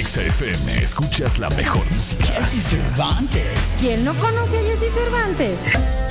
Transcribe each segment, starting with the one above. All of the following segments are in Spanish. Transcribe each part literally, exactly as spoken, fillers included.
Exa F M escuchas la mejor música. Jesse Cervantes. ¿Quién no conoce a Jesse Cervantes?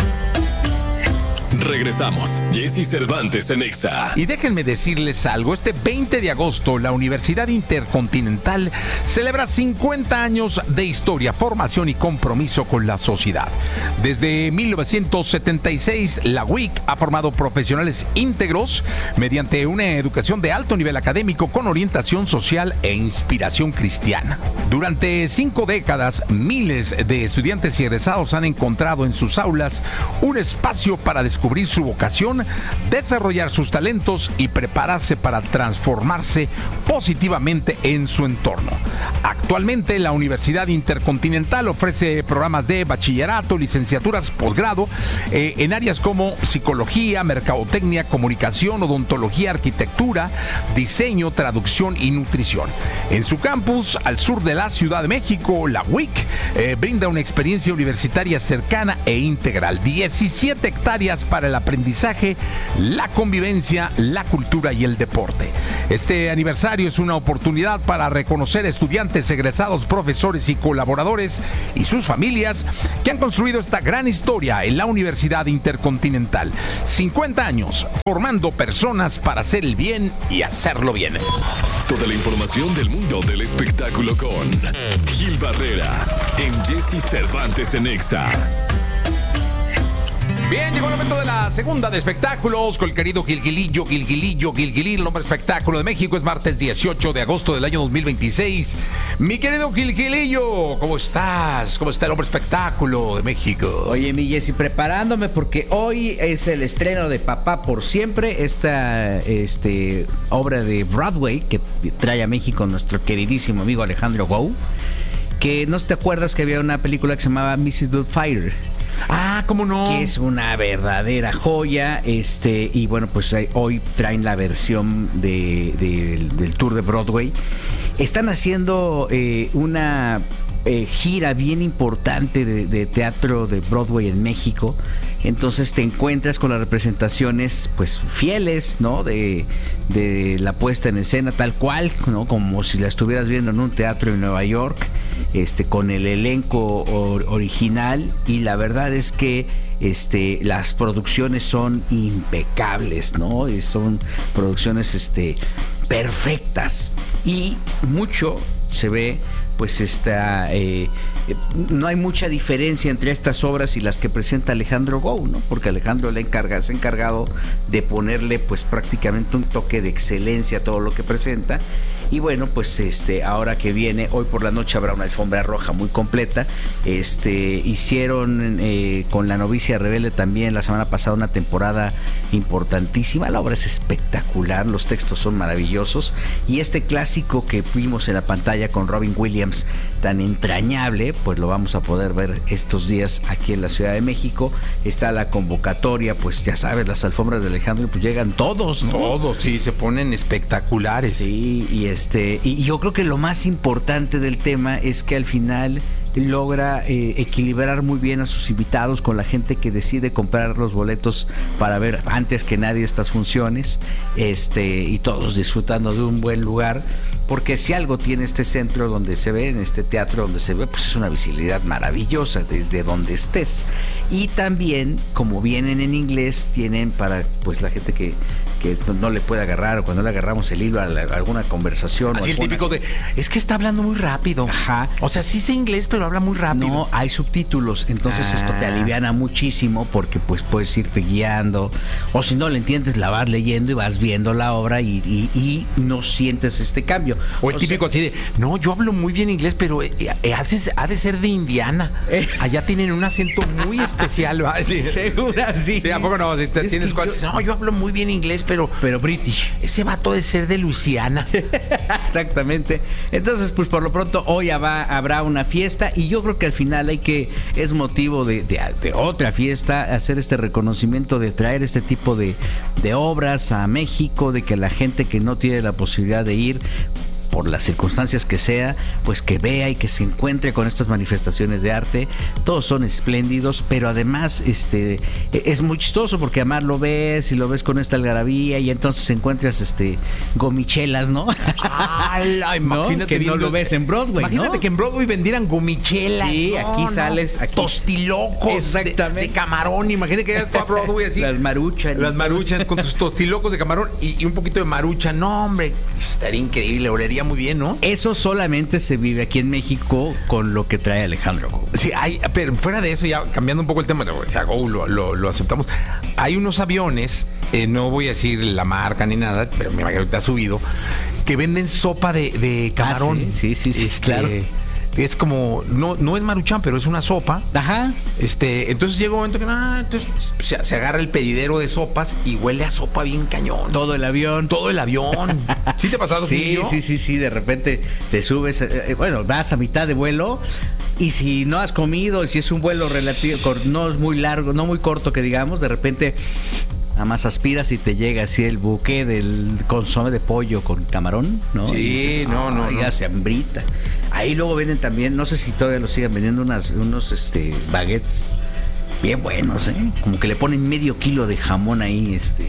Regresamos. Jesse Cervantes en Exa. Y déjenme decirles algo. Este veinte de agosto, la Universidad Intercontinental celebra cincuenta años de historia, formación y compromiso con la sociedad. Desde mil novecientos setenta y seis, la U I C ha formado profesionales íntegros mediante una educación de alto nivel académico con orientación social e inspiración cristiana. Durante cinco décadas, miles de estudiantes y egresados han encontrado en sus aulas un espacio para descubrir su vocación, desarrollar sus talentos y prepararse para transformarse positivamente en su entorno. Actualmente, la Universidad Intercontinental ofrece programas de bachillerato, licenciaturas, posgrado eh, en áreas como psicología, mercadotecnia, comunicación, odontología, arquitectura, diseño, traducción y nutrición. En su campus, al sur de la Ciudad de México, la U I C eh, brinda una experiencia universitaria cercana e integral. diecisiete hectáreas para el aprendizaje, la convivencia, la cultura y el deporte. Este aniversario es una oportunidad para reconocer estudiantes, egresados, profesores y colaboradores y sus familias que han construido esta gran historia en la Universidad Intercontinental. cincuenta años formando personas para hacer el bien y hacerlo bien. Toda la información del mundo del espectáculo con Gil Barrera en Jesse Cervantes en Exa. Bien, llegó el momento de la segunda de espectáculos con el querido Gilgilillo, Gilgilillo, Gilgilil, el hombre espectáculo de México. Es martes dieciocho de agosto del año dos mil veintiséis. Mi querido Gilgilillo, ¿cómo estás? ¿Cómo está el hombre espectáculo de México? Oye, mi Jessy, preparándome porque hoy es el estreno de Papá por Siempre, esta este, obra de Broadway que trae a México nuestro queridísimo amigo Alejandro Gou. Que no te acuerdas que había una película que se llamaba missus Doubtfire. Ah, ¿cómo no? Que es una verdadera joya, este y bueno, pues hoy traen la versión de, de del tour de Broadway. Están haciendo eh, una eh, gira bien importante de, de teatro de Broadway en México. Entonces te encuentras con las representaciones pues fieles, ¿no? De, de la puesta en escena tal cual, ¿no? Como si la estuvieras viendo en un teatro en Nueva York, este con el elenco or, original, y la verdad es que este las producciones son impecables, ¿no? Y son producciones este perfectas, y mucho se ve pues esta eh, no hay mucha diferencia entre estas obras y las que presenta Alejandro Gou, ¿no? Porque Alejandro le encarga, se ha encargado de ponerle pues prácticamente un toque de excelencia a todo lo que presenta. Y bueno, pues este ahora que viene, hoy por la noche habrá una alfombra roja muy completa. Este hicieron eh, con La Novicia Rebelde también la semana pasada una temporada importantísima. La obra es espectacular, los textos son maravillosos, y este clásico que vimos en la pantalla con Robin Williams tan entrañable, pues lo vamos a poder ver estos días aquí en la Ciudad de México. Está la convocatoria, pues ya sabes, las alfombras de Alejandro pues llegan todos, ¿no? Todos, sí, se ponen espectaculares. Sí, y este y yo creo que lo más importante del tema es que al final logra eh, equilibrar muy bien a sus invitados con la gente que decide comprar los boletos para ver antes que nadie estas funciones, este y todos disfrutando de un buen lugar, porque si algo tiene este centro donde se ve, en este teatro donde se ve, pues es una visibilidad maravillosa desde donde estés. Y también, como vienen en inglés, tienen para pues la gente que que no le puede agarrar, o cuando le agarramos el hilo a, la, a alguna conversación. Así o el típico de, es que está hablando muy rápido. Ajá. O sea, sí sé inglés, pero habla muy rápido. No, hay subtítulos, entonces ah. esto te aliviana muchísimo, porque pues puedes irte guiando, o si no le entiendes, la vas leyendo y vas viendo la obra y, y, y no sientes este cambio. O el o típico sea, así de, no, yo hablo muy bien inglés, pero eh, eh, ha de ser de Indiana. Eh. Allá tienen un acento muy especial, ¿va? Sí. Segura, sí. Sí, ¿a poco no? Si te tienes cosas, yo... no, yo hablo muy bien inglés, pero pero British. Ese vato de ser de Luisiana. Exactamente. Entonces, pues por lo pronto hoy va, habrá una fiesta, y yo creo que al final hay que, es motivo de, de, de otra fiesta, hacer este reconocimiento, de traer este tipo de, de obras a México, de que la gente que no tiene la posibilidad de ir por las circunstancias que sea, pues que vea y que se encuentre con estas manifestaciones de arte. Todos son espléndidos, pero además este es muy chistoso porque además lo ves y lo ves con esta algarabía y entonces encuentras este gomichelas, ¿no? Ay, imagínate, ¿no? Que no lo ves en Broadway, imagínate, ¿no? que en Broadway vendieran gomichelas. Sí, no, aquí no. sales, aquí tostilocos exactamente. De, de camarón. Imagínate que llegas tú a Broadway así. Las maruchas. Las maruchas con tus tostilocos de camarón y, y un poquito de marucha. No, hombre, estaría increíble, olería muy bien, ¿no? Eso solamente se vive aquí en México con lo que trae Alejandro. Sí, hay, pero fuera de eso, ya cambiando un poco el tema, ya Go, lo, lo, lo aceptamos. Hay unos aviones, eh, no voy a decir la marca ni nada, pero me imagino que te ha subido, que venden sopa de, de camarón. Ah, sí, sí, sí, sí, este, claro. Es como, no, no es maruchan, pero es una sopa. Ajá. Este, entonces llega un momento que ah, entonces se, se agarra el pedidero de sopas y huele a sopa bien cañón. Todo el avión. Todo el avión. ¿Sí te ha pasado? Sí, Gilillo? sí, sí, sí, de repente te subes, eh, bueno, vas a mitad de vuelo y si no has comido, si es un vuelo relativo, no es muy largo, no muy corto que digamos, de repente nada más aspiras y te llega así el buque del consomé de pollo con camarón, ¿no? Sí, y dices, no, no, ya no. se hambrita. Ahí luego venden también, no sé si todavía lo siguen vendiendo, unas, unos este baguettes bien buenos, ¿eh? Como que le ponen medio kilo de jamón ahí, este...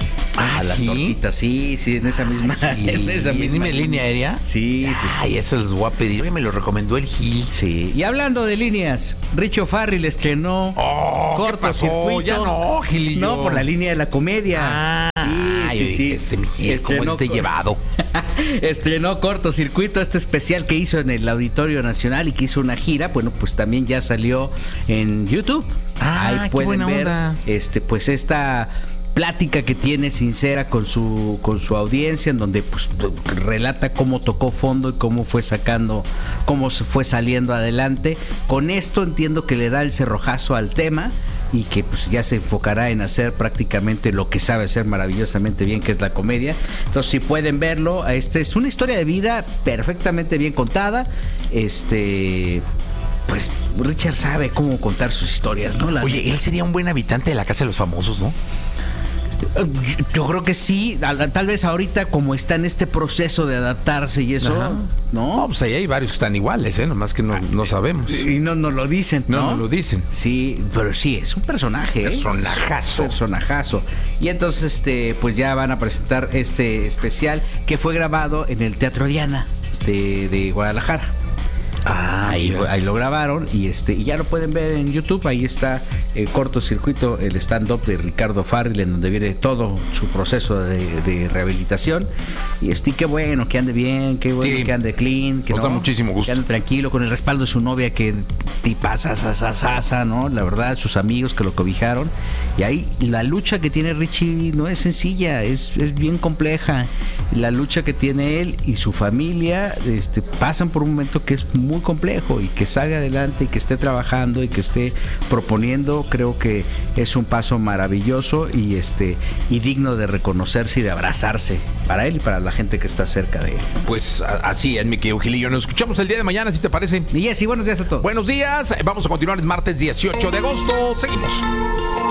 Ah, a las ¿sí? tortitas, sí, sí, en esa misma, Ay, en esa misma línea aérea. Sí, sí, sí. Ay, eso les voy a pedir. Me lo recomendó el Gil. Sí. Y hablando de líneas, Richo Farrell estrenó Oh, ¿qué Cortocircuito. pasó? Ya no, Gilillo. No, por la línea de la comedia. Ah, sí, yo sí, sí. dije, ese mi Gil, ¿cómo es de llevado? Estrenó Cortocircuito, este especial que hizo en el Auditorio Nacional y que hizo una gira, bueno, pues también ya salió en YouTube. Ah, Ahí qué pueden buena ver onda. este pues esta plática que tiene sincera con su con su audiencia, en donde pues relata cómo tocó fondo y cómo fue sacando, cómo se fue saliendo adelante. Con esto entiendo que le da el cerrojazo al tema y que pues ya se enfocará en hacer prácticamente lo que sabe hacer maravillosamente bien, que es la comedia. Entonces, si pueden verlo, este es una historia de vida perfectamente bien contada. Este pues Richard sabe cómo contar sus historias, ¿no? La Oye, neta. él sería un buen habitante de la Casa de los Famosos, ¿no? Yo, yo creo que sí, tal, tal vez ahorita como está en este proceso de adaptarse y eso, Ajá. ¿no? No, pues ahí hay varios que están iguales, ¿eh? Nomás que no, no sabemos. Y no nos lo dicen, ¿no? No nos lo dicen. Sí, pero sí, es un personaje, ¿eh? Personajazo. Personajazo. Y entonces, este, pues ya van a presentar este especial que fue grabado en el Teatro Diana de, de Guadalajara. Ah, ahí, mira. ahí lo grabaron y este y ya lo pueden ver en YouTube. Ahí está el Cortocircuito, el stand-up de Ricardo Farrell, en donde viene todo su proceso de, de rehabilitación. Y este, qué bueno, que ande bien, qué bueno Sí. que ande clean, que Nos da no, muchísimo gusto. que ande tranquilo, con el respaldo de su novia, que tipaza, sasa, sasa, ¿no? La verdad, sus amigos que lo cobijaron. Y ahí la lucha que tiene Richie no es sencilla, es, es bien compleja. La lucha que tiene él y su familia este, pasan por un momento que es muy complejo, y que salga adelante y que esté trabajando y que esté proponiendo, creo que es un paso maravilloso y este y digno de reconocerse y de abrazarse para él y para la gente que está cerca de él. Pues a- así es, mi querido Gilillo. Nos escuchamos el día de mañana, si te parece. Y así, buenos días a todos. Buenos días. Vamos a continuar el martes dieciocho de agosto. Seguimos.